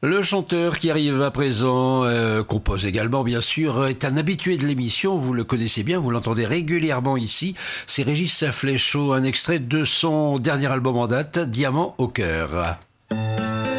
Le chanteur qui arrive à présent, compose également bien sûr, est un habitué de l'émission, vous le connaissez bien, vous l'entendez régulièrement ici. C'est Régis Fléchaud, un extrait de son dernier album en date, Diamant au cœur.